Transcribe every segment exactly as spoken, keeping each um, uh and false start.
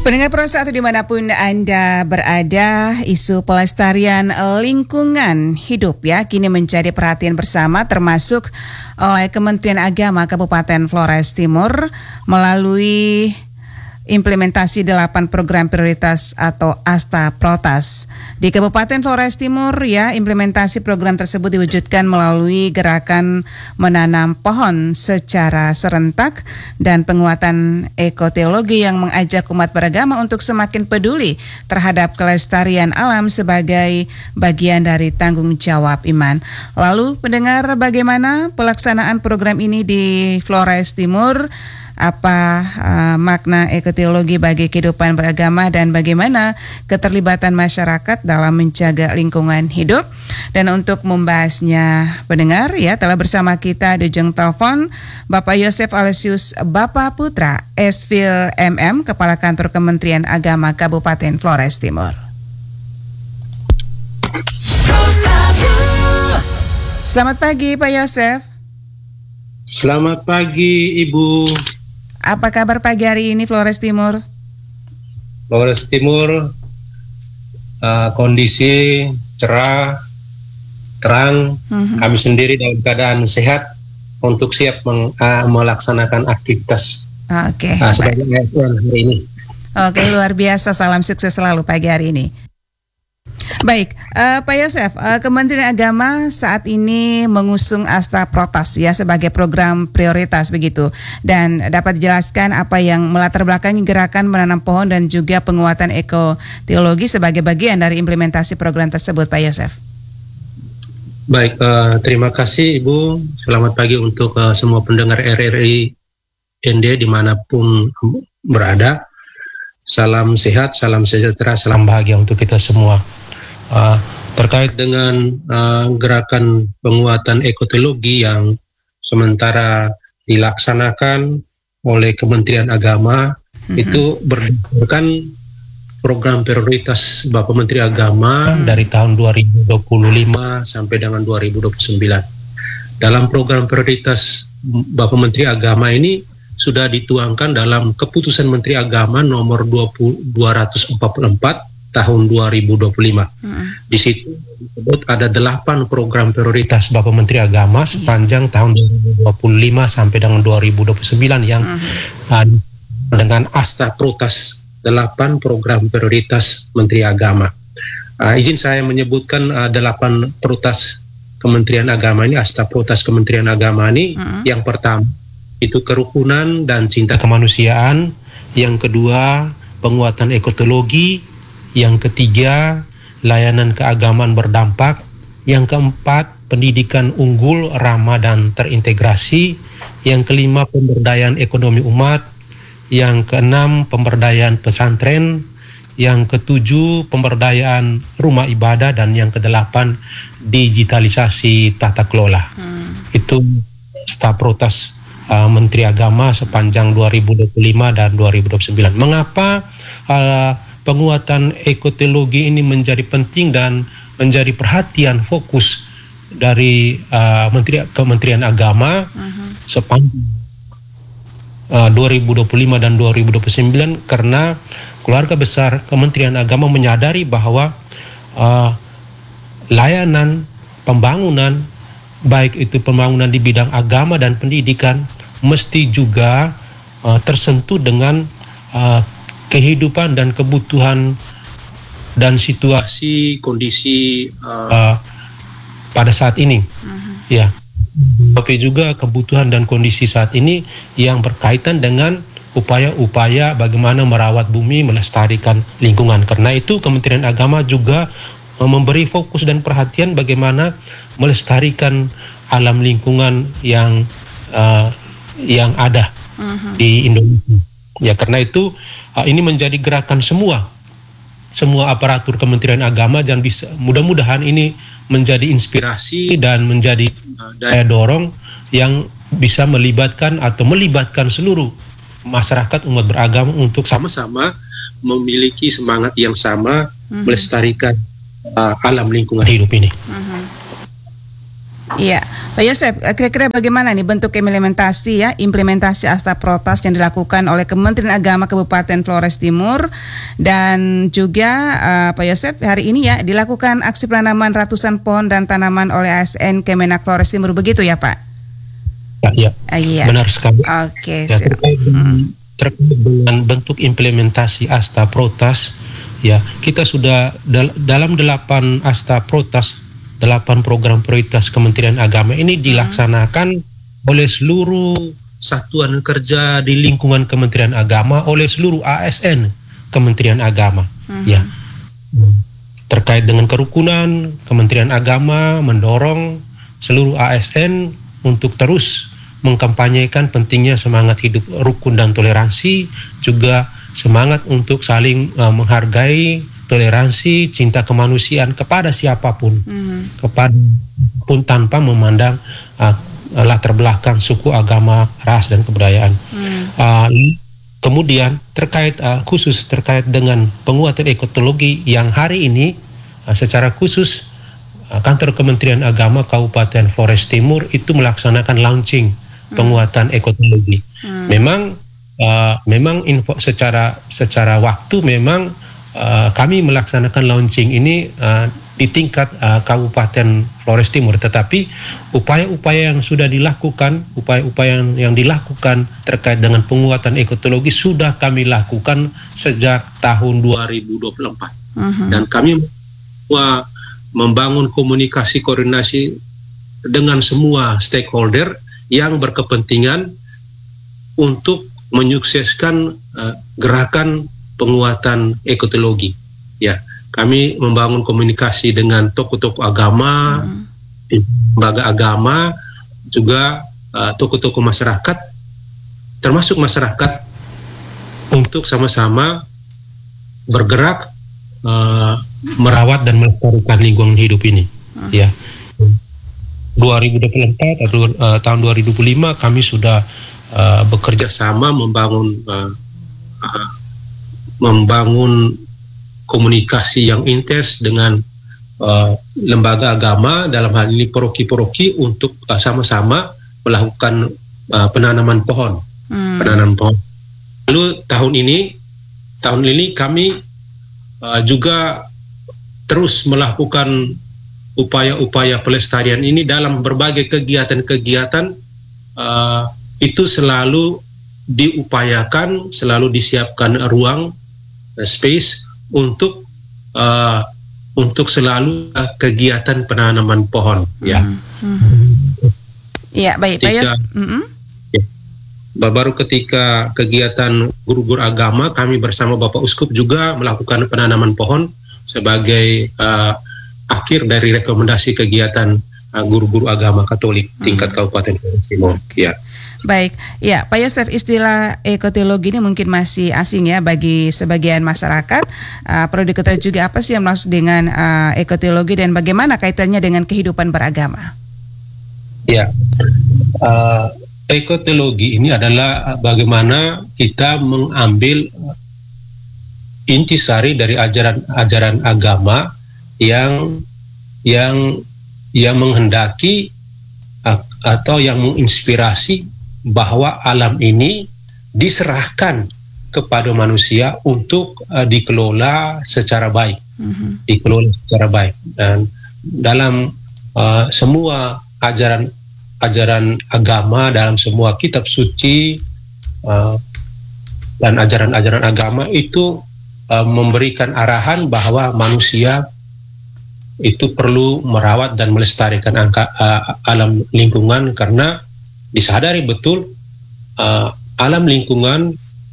Pendengar Pro satu dimanapun Anda berada, isu pelestarian lingkungan hidup ya kini menjadi perhatian bersama, termasuk oleh Kementerian Agama Kabupaten Flores Timur melalui implementasi delapan program prioritas atau ASTA Protas. Di Kabupaten Flores Timur ya, implementasi program tersebut diwujudkan melalui gerakan menanam pohon secara serentak dan penguatan ekoteologi yang mengajak umat beragama untuk semakin peduli terhadap kelestarian alam sebagai bagian dari tanggung jawab iman. Lalu pendengar, bagaimana pelaksanaan program ini di Flores Timur? Apa uh, makna ekoteologi bagi kehidupan beragama dan bagaimana keterlibatan masyarakat dalam menjaga lingkungan hidup? Dan untuk membahasnya pendengar ya telah bersama kita di ujung telepon Bapak Yosef Alesius Bapak Putra, Esfil M M, Kepala Kantor Kementerian Agama Kabupaten Flores Timur. Selamat pagi Pak Yosef. Selamat pagi Ibu. Apa kabar pagi hari ini Flores Timur? Flores Timur uh, kondisi cerah, terang. Mm-hmm. Kami sendiri dalam keadaan sehat untuk siap meng, uh, melaksanakan aktivitas. Oke. Okay, uh, sebagai hari ini. Oke, okay, luar biasa. Salam sukses selalu pagi hari ini. Baik, uh, Pak Yosef, uh, Kementerian Agama saat ini mengusung ASTA Protas ya sebagai program prioritas begitu, dan dapat dijelaskan apa yang melatar belakangi gerakan menanam pohon dan juga penguatan ekoteologi sebagai bagian dari implementasi program tersebut, Pak Yosef. Baik, uh, terima kasih Ibu. Selamat pagi untuk uh, semua pendengar R R I N D dimanapun berada. Salam sehat, salam sejahtera, salam bahagia untuk kita semua. Uh, terkait dengan uh, gerakan penguatan ekoteologi yang sementara dilaksanakan oleh Kementerian Agama, mm-hmm. itu berdasarkan program prioritas Bapak Menteri Agama mm-hmm. dari tahun dua ribu dua puluh lima sampai dengan dua ribu dua puluh sembilan. Dalam program prioritas Bapak Menteri Agama ini sudah dituangkan dalam Keputusan Menteri Agama nomor dua ratus empat puluh empat tahun dua ribu dua puluh lima. Hmm. Di situ disebut ada delapan program prioritas Bapak Menteri Agama sepanjang tahun dua ribu dua puluh lima sampai dengan dua ribu dua puluh sembilan yang hmm. uh, dengan ASTA Protas, delapan program prioritas Menteri Agama. Uh, izin saya menyebutkan uh, delapan prioritas Kementerian Agama ini, ASTA Protas Kementerian Agama ini. Hmm. Yang pertama itu kerukunan dan cinta kemanusiaan, yang kedua penguatan ekoteologi, yang ketiga layanan keagamaan berdampak, yang keempat pendidikan unggul, ramah dan terintegrasi, yang kelima pemberdayaan ekonomi umat, yang keenam pemberdayaan pesantren, yang ketujuh pemberdayaan rumah ibadah, dan yang kedelapan digitalisasi tata kelola. hmm. Itu ASTA Protas Uh, Menteri Agama sepanjang dua ribu dua puluh lima dan dua ribu dua puluh sembilan. Mengapa uh, penguatan ekoteologi ini menjadi penting dan menjadi perhatian fokus dari uh, Menteri Kementerian Agama uh-huh. sepanjang uh, dua ribu dua puluh lima dan dua ribu dua puluh sembilan? Karena keluarga besar Kementerian Agama menyadari bahwa uh, layanan pembangunan, baik itu pembangunan di bidang agama dan pendidikan, mesti juga uh, tersentuh dengan uh, kehidupan dan kebutuhan dan situasi kondisi uh, uh, pada saat ini. Uh-huh. Ya, tapi juga kebutuhan dan kondisi saat ini yang berkaitan dengan upaya-upaya bagaimana merawat bumi, melestarikan lingkungan. Karena itu Kementerian Agama juga uh, memberi fokus dan perhatian bagaimana melestarikan alam lingkungan yang uh, yang ada uh-huh. di Indonesia. Ya, karena itu uh, ini menjadi gerakan semua semua aparatur Kementerian Agama, dan bisa mudah-mudahan ini menjadi inspirasi dan menjadi uh, daya dorong yang bisa melibatkan atau melibatkan seluruh masyarakat umat beragama untuk sama-sama memiliki semangat yang sama uh-huh. melestarikan uh, alam lingkungan hidup ini. Uh-huh. Iya, Pak Yosef, kira-kira bagaimana nih bentuk implementasi ya implementasi Asta Protas yang dilakukan oleh Kementerian Agama Kabupaten Flores Timur, dan juga uh, Pak Yosef, hari ini ya dilakukan aksi penanaman ratusan pohon dan tanaman oleh A S N Kemenak Flores Timur, begitu ya Pak? Ya, ya. Uh, iya. Benar sekali. Oke. Okay, ya, terkait, hmm. terkait dengan bentuk implementasi Asta Protas, ya kita sudah dal- dalam delapan Asta Protas, delapan program prioritas Kementerian Agama ini dilaksanakan hmm. oleh seluruh satuan kerja di lingkungan Kementerian Agama, oleh seluruh A S N Kementerian Agama. Hmm. Ya, terkait dengan kerukunan, Kementerian Agama mendorong seluruh A S N untuk terus mengkampanyekan pentingnya semangat hidup rukun dan toleransi, juga semangat untuk saling uh, menghargai, toleransi, cinta kemanusiaan kepada siapapun, mm-hmm. kepada pun tanpa memandang uh, latar belakang suku, agama, ras dan kebudayaan. Mm. Uh, kemudian terkait uh, khusus terkait dengan penguatan ekologi yang hari ini uh, secara khusus uh, kantor Kementerian Agama Kabupaten Flores Timur itu melaksanakan launching mm. penguatan ekologi. Mm. Memang uh, memang info secara secara waktu memang Uh, kami melaksanakan launching ini uh, di tingkat uh, Kabupaten Flores Timur, tetapi upaya-upaya yang sudah dilakukan, upaya-upaya yang, yang dilakukan terkait dengan penguatan ekologi sudah kami lakukan sejak tahun dua ribu dua puluh empat. Uh-huh. Dan kami uh, membangun komunikasi koordinasi dengan semua stakeholder yang berkepentingan untuk menyukseskan uh, gerakan penguatan ekologi. Ya, kami membangun komunikasi dengan tokoh-tokoh agama, hmm. lembaga agama, juga uh, tokoh-tokoh masyarakat, termasuk masyarakat, untuk sama-sama bergerak uh, merawat dan melestarikan lingkungan hidup ini. Hmm. Ya, dua ribu dua puluh empat atau uh, tahun dua ribu dua puluh lima kami sudah uh, bekerja sama membangun uh, uh, membangun komunikasi yang intens dengan uh, lembaga agama, dalam hal ini paroki-paroki, untuk uh, sama-sama melakukan uh, penanaman pohon, hmm. penanaman pohon. Lalu tahun ini, tahun ini kami uh, juga terus melakukan upaya-upaya pelestarian ini dalam berbagai kegiatan-kegiatan. Uh, itu selalu diupayakan, selalu disiapkan ruang, space untuk uh, untuk selalu uh, kegiatan penanaman pohon. Hmm. Ya. Iya, hmm. baik, Pak Yos. Mm-hmm. Ya. Baru ketika kegiatan guru-guru agama, kami bersama Bapak Uskup juga melakukan penanaman pohon sebagai uh, akhir dari rekomendasi kegiatan uh, guru-guru agama Katolik tingkat hmm. Kabupaten Flores Timur. Okay. Ya. Baik, ya Pak Yosef, istilah ekologi ini mungkin masih asing ya bagi sebagian masyarakat. Uh, perlu diketahui juga apa sih yang maksud dengan uh, ekologi dan bagaimana kaitannya dengan kehidupan beragama? Ya, uh, ekologi ini adalah bagaimana kita mengambil intisari dari ajaran-ajaran agama yang yang yang menghendaki uh, atau yang menginspirasi bahwa alam ini diserahkan kepada manusia untuk uh, dikelola secara baik, mm-hmm. dikelola secara baik. Dan dalam uh, semua ajaran ajaran agama, dalam semua kitab suci uh, dan ajaran-ajaran agama itu uh, memberikan arahan bahwa manusia itu perlu merawat dan melestarikan angka, uh, alam lingkungan, karena disadari betul uh, alam lingkungan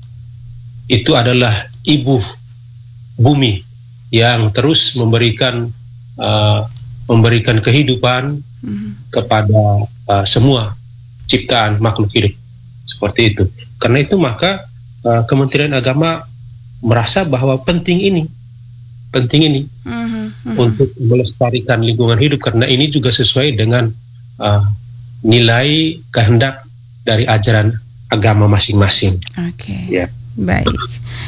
itu adalah ibu bumi yang terus memberikan uh, memberikan kehidupan mm-hmm. kepada uh, semua ciptaan makhluk hidup, seperti itu. Karena itu maka uh, Kementerian Agama merasa bahwa penting ini penting ini mm-hmm. untuk melestarikan lingkungan hidup, karena ini juga sesuai dengan uh, nilai kehendak dari ajaran agama masing-masing. Oke. Okay. Ya. Baik.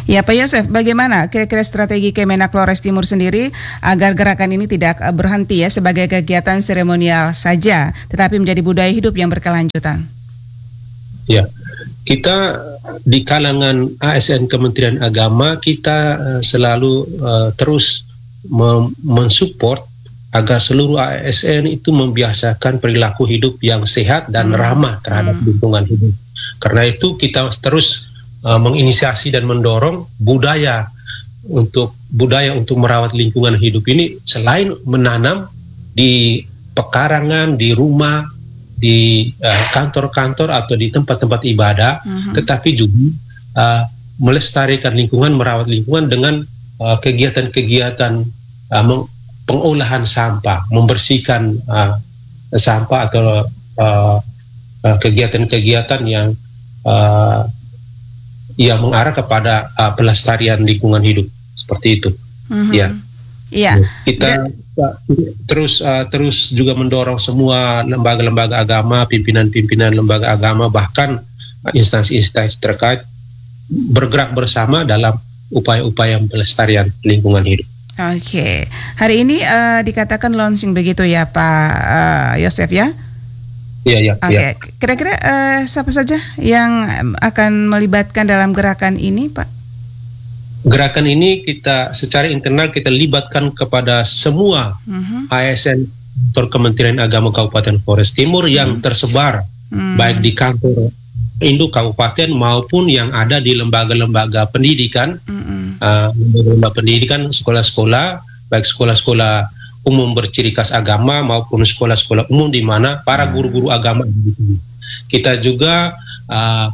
Ya Pak Yosef, bagaimana kira-kira strategi Kemenak Flores Timur sendiri agar gerakan ini tidak berhenti ya sebagai kegiatan seremonial saja, tetapi menjadi budaya hidup yang berkelanjutan? Ya, kita di kalangan A S N Kementerian Agama kita uh, selalu uh, terus mem- mensupport agar seluruh A S N itu membiasakan perilaku hidup yang sehat dan hmm. ramah terhadap hmm. lingkungan hidup. Karena itu kita terus uh, menginisiasi dan mendorong budaya untuk budaya untuk merawat lingkungan hidup ini, selain menanam di pekarangan, di rumah, di uh, kantor-kantor atau di tempat-tempat ibadah, uh-huh. tetapi juga uh, melestarikan lingkungan, merawat lingkungan dengan uh, kegiatan-kegiatan uh, meng- pengolahan sampah, membersihkan uh, sampah atau uh, uh, kegiatan-kegiatan yang uh, yang mengarah kepada uh, pelestarian lingkungan hidup seperti itu. Uh-huh. Ya. Iya. Kita terus uh, terus juga mendorong semua lembaga-lembaga agama, pimpinan-pimpinan lembaga agama, bahkan instansi-instansi terkait bergerak bersama dalam upaya-upaya pelestarian lingkungan hidup. Oke, hari ini uh, dikatakan launching begitu ya Pak uh, Yosef ya? Iya, iya. Oke, ya. Kira-kira uh, siapa saja yang akan melibatkan dalam gerakan ini Pak? Gerakan ini kita secara internal kita libatkan kepada semua uh-huh. A S N atau Kementerian Agama Kabupaten Flores Timur yang uh-huh. tersebar uh-huh. baik di kantor induk kabupaten maupun yang ada di lembaga-lembaga pendidikan, uh-huh. uh, lembaga pendidikan, sekolah-sekolah, baik sekolah-sekolah umum berciri khas agama maupun sekolah-sekolah umum di mana para guru-guru agama. Kita juga uh,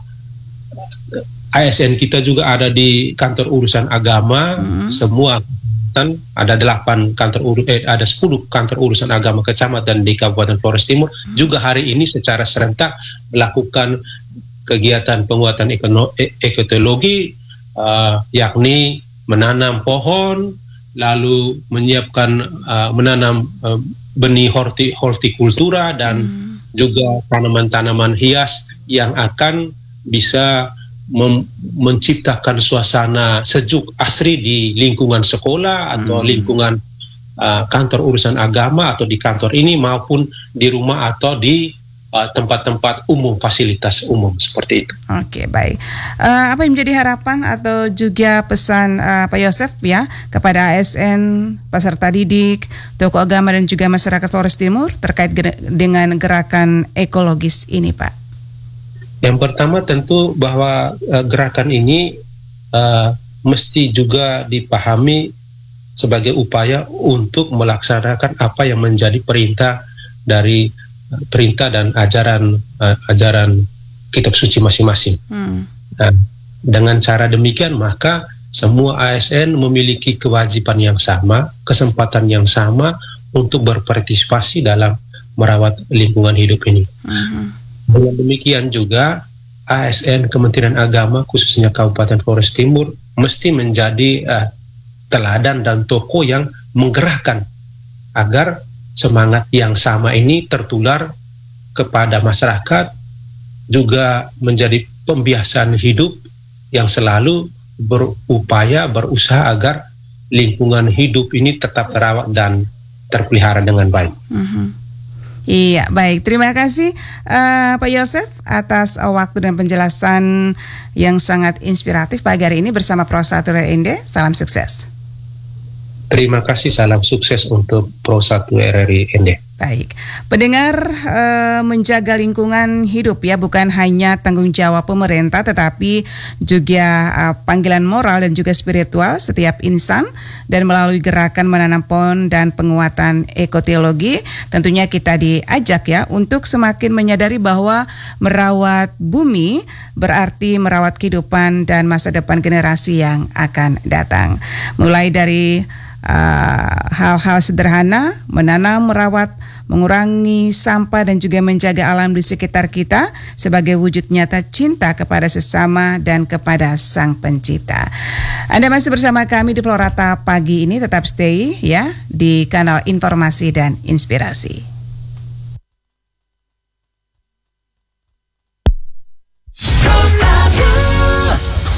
A S N kita juga ada di kantor urusan agama, hmm. semua kan ada delapan kantor ur eh, ada sepuluh kantor urusan agama kecamatan di Kabupaten Flores Timur hmm. juga hari ini secara serentak melakukan kegiatan penguatan ekono e ekologi, uh, yakni menanam pohon, lalu menyiapkan uh, menanam uh, benih horti hortikultura dan hmm. juga tanaman-tanaman hias yang akan bisa Mem- menciptakan suasana sejuk asri di lingkungan sekolah atau hmm. lingkungan uh, kantor urusan agama atau di kantor ini maupun di rumah atau di uh, tempat-tempat umum, fasilitas umum seperti itu. Oke, baik. Uh, apa yang menjadi harapan atau juga pesan uh, Pak Yosef ya kepada A S N, peserta didik, tokoh agama dan juga masyarakat Flores Timur terkait ger- dengan gerakan ekologis ini, Pak? Yang pertama tentu bahwa uh, gerakan ini uh, mesti juga dipahami sebagai upaya untuk melaksanakan apa yang menjadi perintah dari uh, perintah dan ajaran uh, ajaran kitab suci masing-masing. Hmm. Nah, dengan cara demikian maka semua A S N memiliki kewajiban yang sama, kesempatan yang sama untuk berpartisipasi dalam merawat lingkungan hidup ini. Hmm. Dengan demikian juga A S N Kementerian Agama khususnya Kabupaten Flores Timur mesti menjadi uh, teladan dan tokoh yang menggerakkan agar semangat yang sama ini tertular kepada masyarakat, juga menjadi pembiasaan hidup yang selalu berupaya berusaha agar lingkungan hidup ini tetap terawat dan terpelihara dengan baik. Mm-hmm. Iya, baik. Terima kasih uh, Pak Yosef atas uh, waktu dan penjelasan yang sangat inspiratif pagi hari ini bersama Pro satu R R I N D. Salam sukses. Terima kasih, salam sukses untuk Pro satu R R I N D. Baik, pendengar, uh, menjaga lingkungan hidup ya bukan hanya tanggung jawab pemerintah tetapi juga uh, panggilan moral dan juga spiritual setiap insan, dan melalui gerakan menanam pohon dan penguatan ekoteologi tentunya kita diajak ya untuk semakin menyadari bahwa merawat bumi berarti merawat kehidupan dan masa depan generasi yang akan datang. Mulai dari Uh, hal-hal sederhana, menanam, merawat, mengurangi sampah dan juga menjaga alam di sekitar kita sebagai wujud nyata cinta kepada sesama dan kepada Sang Pencipta. Anda masih bersama kami di Florata pagi ini, tetap stay ya di kanal Informasi dan Inspirasi.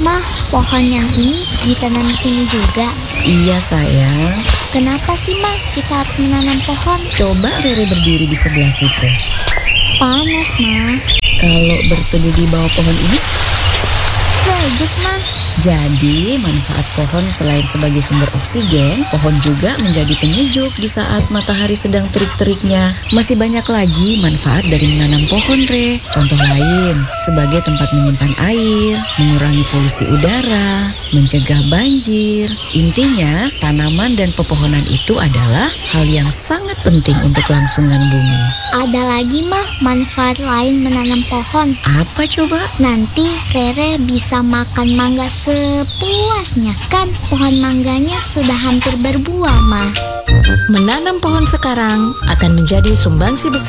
Mah, pohon yang ini ditanam di sini juga. Iya sayang. Kenapa sih Mah kita harus menanam pohon? Coba Rere berdiri di sebelah situ. Panas Mah. Kalau berteduh di bawah pohon ini, Sejuk Mah. jadi manfaat pohon selain sebagai sumber oksigen, pohon juga menjadi penyejuk di saat matahari sedang terik-teriknya. Masih banyak lagi manfaat dari menanam pohon, Re. Contoh lain, sebagai tempat menyimpan air, mengurangi polusi udara, mencegah banjir. Intinya, tanaman dan pepohonan itu adalah hal yang sangat penting untuk kelangsungan bumi. Ada lagi Mah manfaat lain menanam pohon. Apa coba? Nanti Rere bisa makan mangga sepuasnya. Kan pohon mangganya sudah hampir berbuah Mah. Menanam pohon sekarang akan menjadi sumbangsi besar